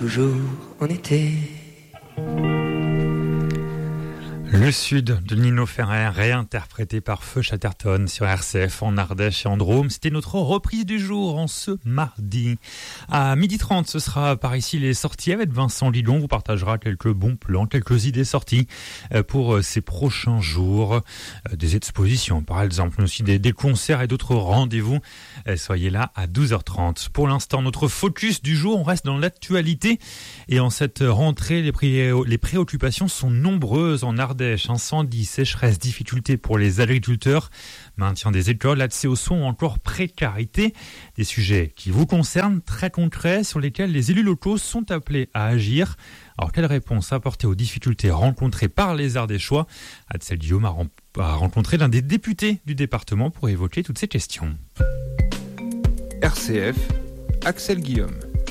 toujours en été. Le Sud de Nino Ferrer, réinterprété par Feu Chatterton sur RCF en Ardèche et en Drôme. C'était notre reprise du jour en ce mardi. À 12h30, ce sera par ici les sorties avec Vincent Lilon. Vous partagera quelques bons plans, quelques idées sorties pour ces prochains jours. Des expositions par exemple, mais aussi des concerts et d'autres rendez-vous. Soyez là à 12h30. Pour l'instant, notre focus du jour, on reste dans l'actualité. Et en cette rentrée, les préoccupations sont nombreuses en Ardèche. Incendie, sécheresse, difficultés pour les agriculteurs, maintien des écoles, accès aux soins ou encore précarité. Des sujets qui vous concernent, très concrets, sur lesquels les élus locaux sont appelés à agir. Alors, quelle réponse apporter aux difficultés rencontrées par les Ardéchois? Axel Guillaume a rencontré l'un des députés du département pour évoquer toutes ces questions. RCF, Axel Guillaume.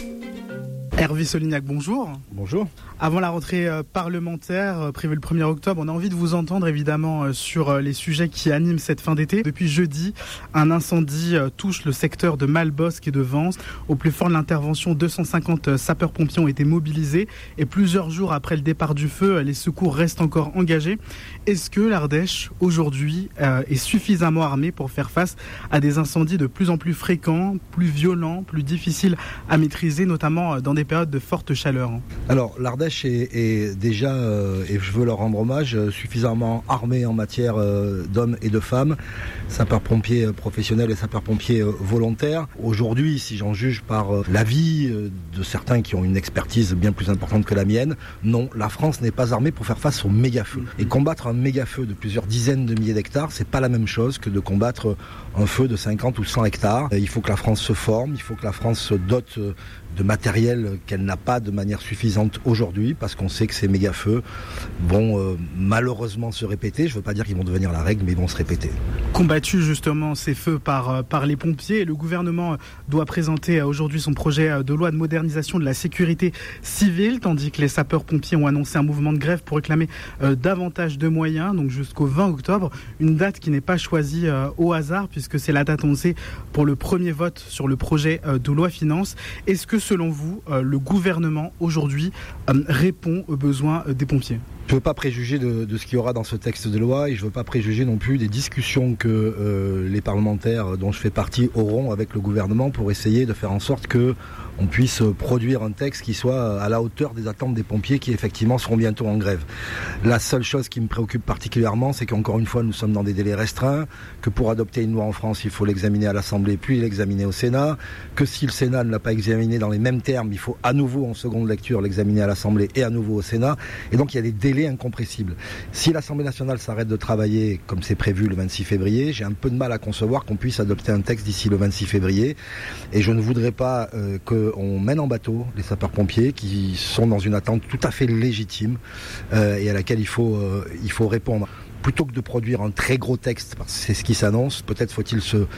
Hervé Solignac, bonjour. Bonjour. Avant la rentrée parlementaire prévue le 1er octobre, on a envie de vous entendre évidemment sur les sujets qui animent cette fin d'été. Depuis jeudi, un incendie touche le secteur de Malbosc et de Vence. Au plus fort de l'intervention, 250 sapeurs-pompiers ont été mobilisés et plusieurs jours après le départ du feu, les secours restent encore engagés. Est-ce que l'Ardèche, aujourd'hui, est suffisamment armée pour faire face à des incendies de plus en plus fréquents, plus violents, plus difficiles à maîtriser, notamment dans des périodes de forte chaleur? Alors, l'Ardèche est déjà, et je veux leur rendre hommage, suffisamment armée en matière d'hommes et de femmes, sapeurs-pompiers professionnels et sapeurs-pompiers volontaires. Aujourd'hui, si j'en juge par l'avis de certains qui ont une expertise bien plus importante que la mienne, non, la France n'est pas armée pour faire face aux méga-feux. Et combattre un méga-feu de plusieurs dizaines de milliers d'hectares, c'est pas la même chose que de combattre un feu de 50 ou 100 hectares. Il faut que la France se forme, il faut que la France se dote de matériel qu'elle n'a pas de manière suffisante aujourd'hui, parce qu'on sait que ces méga-feux vont malheureusement se répéter. Je ne veux pas dire qu'ils vont devenir la règle, mais ils vont se répéter. Combattus justement ces feux par les pompiers, le gouvernement doit présenter aujourd'hui son projet de loi de modernisation de la sécurité civile, tandis que les sapeurs-pompiers ont annoncé un mouvement de grève pour réclamer davantage de moyens, donc jusqu'au 20 octobre, une date qui n'est pas choisie au hasard, puisque c'est la date annoncée pour le premier vote sur le projet de loi finance. Est-ce que selon vous, le gouvernement aujourd'hui répond aux besoins des pompiers? Je ne veux pas préjuger de ce qu'il y aura dans ce texte de loi et je ne veux pas préjuger non plus des discussions que les parlementaires dont je fais partie auront avec le gouvernement pour essayer de faire en sorte qu'on puisse produire un texte qui soit à la hauteur des attentes des pompiers qui effectivement seront bientôt en grève. La seule chose qui me préoccupe particulièrement, c'est qu'encore une fois nous sommes dans des délais restreints, que pour adopter une loi en France il faut l'examiner à l'Assemblée puis l'examiner au Sénat, que si le Sénat ne l'a pas examiné dans les mêmes termes, il faut à nouveau en seconde lecture l'examiner à l'Assemblée et à nouveau au Sénat, et donc il y a des délais incompressible. Si l'Assemblée nationale s'arrête de travailler comme c'est prévu le 26 février, j'ai un peu de mal à concevoir qu'on puisse adopter un texte d'ici le 26 février. Et je ne voudrais pas qu'on mène en bateau les sapeurs-pompiers qui sont dans une attente tout à fait légitime et à laquelle il faut répondre. Plutôt que de produire un très gros texte, parce que c'est ce qui s'annonce, peut-être faut-il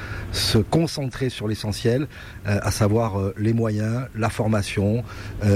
se concentrer sur l'essentiel, à savoir les moyens, la formation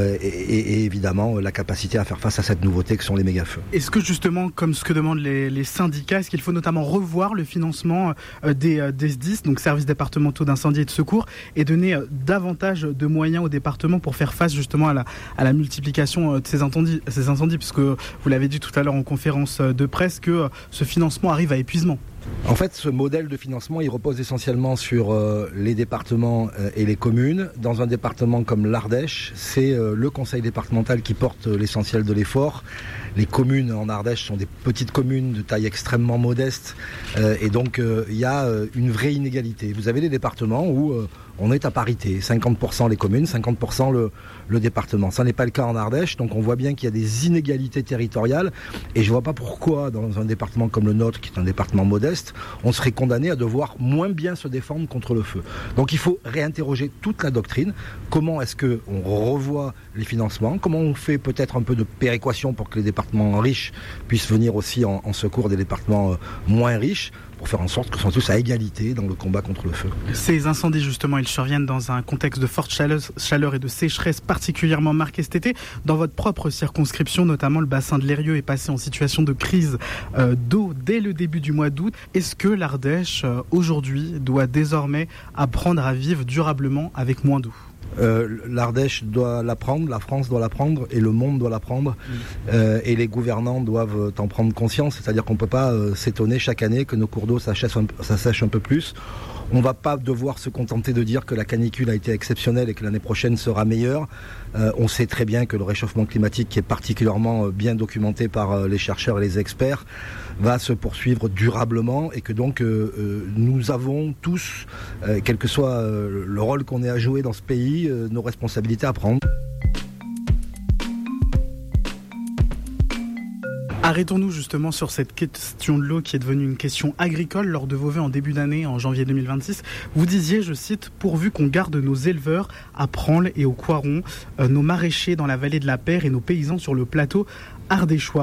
et évidemment la capacité à faire face à cette nouveauté que sont les méga-feux. Est-ce que justement, comme ce que demandent les syndicats, est-ce qu'il faut notamment revoir le financement des SDIS, donc services départementaux d'incendie et de secours, et donner davantage de moyens aux départements pour faire face justement à la multiplication de ces incendies, puisque vous l'avez dit tout à l'heure en conférence de presse que ce financement arrive à épuisement? En fait, ce modèle de financement, il repose essentiellement sur les départements et les communes. Dans un département comme l'Ardèche, c'est le conseil départemental qui porte l'essentiel de l'effort. Les communes en Ardèche sont des petites communes de taille extrêmement modeste et donc il y a une vraie inégalité. Vous avez des départements où on est à parité, 50% les communes, 50% le département. Ça n'est pas le cas en Ardèche, donc on voit bien qu'il y a des inégalités territoriales et je ne vois pas pourquoi dans un département comme le nôtre, qui est un département modeste, on serait condamné à devoir moins bien se défendre contre le feu. Donc il faut réinterroger toute la doctrine. Comment est-ce qu'on revoit les financements? Comment on fait peut-être un peu de péréquation pour que les départements riches puissent venir aussi en secours des départements moins riches, pour faire en sorte que sont tous à égalité dans le combat contre le feu. Ces incendies, justement, ils surviennent dans un contexte de forte chaleur et de sécheresse particulièrement marqué cet été. Dans votre propre circonscription, notamment, le bassin de l'Eyrieux est passé en situation de crise d'eau dès le début du mois d'août. Est-ce que l'Ardèche, aujourd'hui, doit désormais apprendre à vivre durablement avec moins d'eau? L'Ardèche doit la prendre, la France doit la prendre et le monde doit la prendre. Et les gouvernants doivent en prendre conscience, c'est-à-dire qu'on ne peut pas s'étonner chaque année que nos cours d'eau ça sèche un peu plus. On ne va pas devoir se contenter de dire que la canicule a été exceptionnelle et que l'année prochaine sera meilleure. On sait très bien que le réchauffement climatique, qui est particulièrement bien documenté par les chercheurs et les experts, va se poursuivre durablement et que donc nous avons tous, quel que soit le rôle qu'on ait à jouer dans ce pays, nos responsabilités à prendre. Arrêtons-nous justement sur cette question de l'eau qui est devenue une question agricole lors de vos vœux en début d'année, en janvier 2026. Vous disiez, je cite, « Pourvu qu'on garde nos éleveurs à Pransles et au Coiron, nos maraîchers dans la vallée de la Père et nos paysans sur le plateau ardéchois ».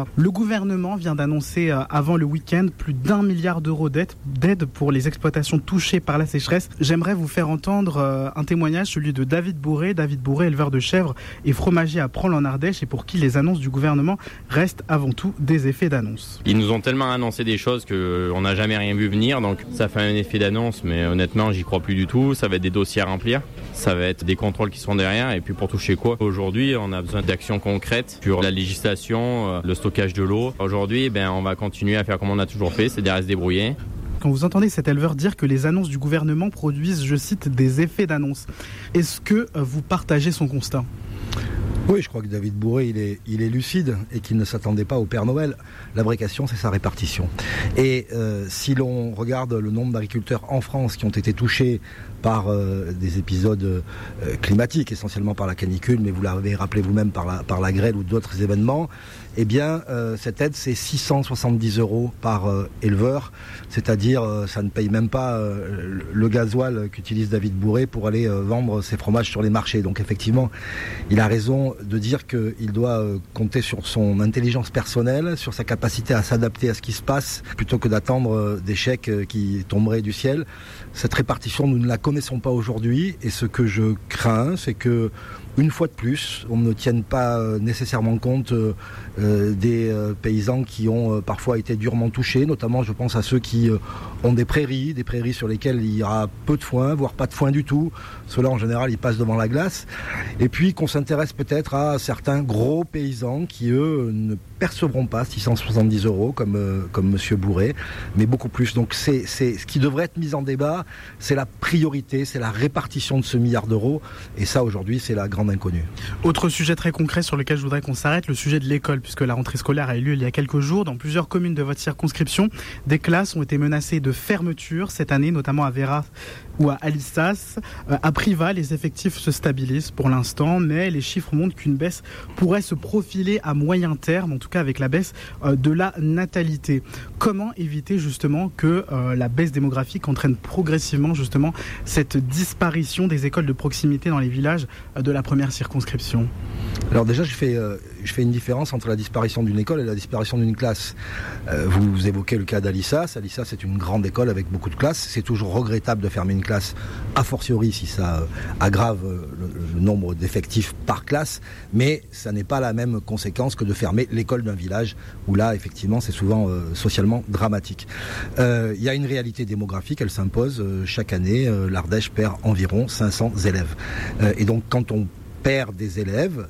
Le gouvernement vient d'annoncer avant le week-end plus d'1 milliard d'euros d'aide pour les exploitations touchées par la sécheresse. J'aimerais vous faire entendre un témoignage, celui de David Bourré, éleveur de chèvres et fromager à Pransles en Ardèche, et pour qui les annonces du gouvernement restent avant tout des effets d'annonce. Ils nous ont tellement annoncé des choses qu'on n'a jamais rien vu venir, donc ça fait un effet d'annonce, mais honnêtement j'y crois plus du tout. Ça va être des dossiers à remplir, ça va être des contrôles qui seront derrière, et puis pour toucher quoi? Aujourd'hui on a besoin d'actions concrètes sur la législation, le stockage de l'eau. Aujourd'hui on va continuer à faire comme on a toujours fait, c'est-à-dire à se débrouiller. Quand vous entendez cet éleveur dire que les annonces du gouvernement produisent, je cite, des effets d'annonce, est-ce que vous partagez son constat ? Oui, je crois que David Bourré, il est lucide et qu'il ne s'attendait pas au Père Noël. L'abrication, c'est sa répartition. Et si l'on regarde le nombre d'agriculteurs en France qui ont été touchés par des épisodes climatiques, essentiellement par la canicule, mais vous l'avez rappelé vous-même par la grêle ou d'autres événements, eh bien, cette aide, c'est 670 € par éleveur, c'est-à-dire ça ne paye même pas le gasoil qu'utilise David Bourré pour aller vendre ses fromages sur les marchés. Donc effectivement, il a raison de dire qu'il doit compter sur son intelligence personnelle, sur sa capacité à s'adapter à ce qui se passe, plutôt que d'attendre des chèques qui tomberaient du ciel. Cette répartition, nous ne la connaissons pas aujourd'hui, et ce que je crains, c'est que une fois de plus, on ne tienne pas nécessairement compte des paysans qui ont parfois été durement touchés, notamment je pense à ceux qui ont des prairies sur lesquelles il y aura peu de foin, voire pas de foin du tout. Ceux-là en général ils passent devant la glace. Et puis qu'on s'intéresse peut-être à certains gros paysans qui eux ne percevront pas 670 € comme Monsieur Bourré, mais beaucoup plus. Donc c'est ce qui devrait être mis en débat, c'est la priorité, c'est la répartition de ce milliard d'euros, et ça aujourd'hui c'est la grande inconnue. Autre sujet très concret sur lequel je voudrais qu'on s'arrête, le sujet de l'école, puisque la rentrée scolaire a eu lieu il y a quelques jours. Dans plusieurs communes de votre circonscription, des classes ont été menacées de fermeture cette année, notamment à Véras ou à Alissas. À Privas, les effectifs se stabilisent pour l'instant, mais les chiffres montrent qu'une baisse pourrait se profiler à moyen terme, en tout cas avec la baisse de la natalité. Comment éviter justement que la baisse démographique entraîne progressivement justement cette disparition des écoles de proximité dans les villages de la première circonscription? Alors déjà, je fais une différence entre la disparition d'une école et la disparition d'une classe. Vous évoquez le cas d'Alissas. Alissas, c'est une grande école avec beaucoup de classes. C'est toujours regrettable de fermer une classe, a fortiori si ça aggrave le nombre d'effectifs par classe, mais ça n'est pas la même conséquence que de fermer l'école d'un village, où là, effectivement, c'est souvent socialement dramatique. Il y a une réalité démographique, elle s'impose. Chaque année, l'Ardèche perd environ 500 élèves. Et donc, quand on perd des élèves,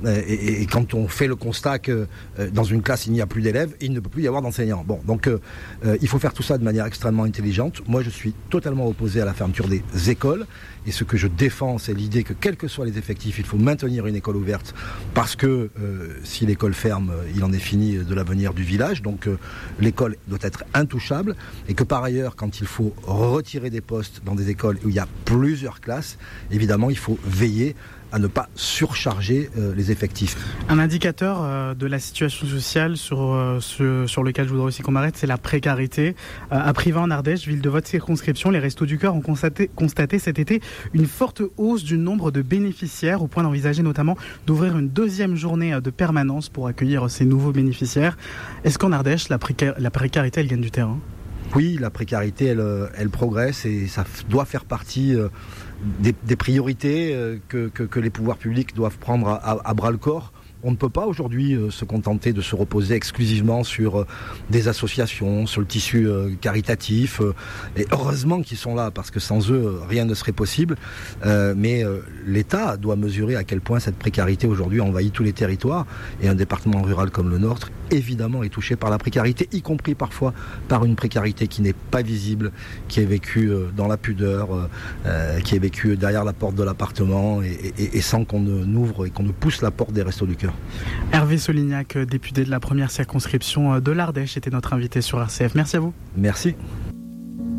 et quand on fait le constat que dans une classe il n'y a plus d'élèves, il ne peut plus y avoir d'enseignants. Bon, donc il faut faire tout ça de manière extrêmement intelligente. Moi je suis totalement opposé à la fermeture des écoles, et ce que je défends, c'est l'idée que quels que soient les effectifs, il faut maintenir une école ouverte, parce que si l'école ferme, il en est fini de l'avenir du village. Donc l'école doit être intouchable, et que par ailleurs, quand il faut retirer des postes dans des écoles où il y a plusieurs classes, évidemment il faut veiller à ne pas surcharger les effectifs. Un indicateur de la situation sociale sur lequel je voudrais aussi qu'on m'arrête, c'est la précarité. À Privas en Ardèche, ville de votre circonscription, les Restos du Cœur ont constaté cet été une forte hausse du nombre de bénéficiaires, au point d'envisager notamment d'ouvrir une deuxième journée de permanence pour accueillir ces nouveaux bénéficiaires. Est-ce qu'en Ardèche, la précarité, elle gagne du terrain ? Oui, la précarité, elle progresse, et ça doit faire partie des priorités que les pouvoirs publics doivent prendre à bras le corps. On ne peut pas aujourd'hui se contenter de se reposer exclusivement sur des associations, sur le tissu caritatif. Et heureusement qu'ils sont là, parce que sans eux, rien ne serait possible. Mais l'État doit mesurer à quel point cette précarité aujourd'hui envahit tous les territoires. Et un département rural comme le nôtre, évidemment, est touché par la précarité, y compris parfois par une précarité qui n'est pas visible, qui est vécue dans la pudeur, qui est vécue derrière la porte de l'appartement et sans qu'on ouvre et qu'on ne pousse la porte des Restos du Cœur. Hervé Solignac, député de la première circonscription de l'Ardèche, était notre invité sur RCF. Merci à vous. Merci.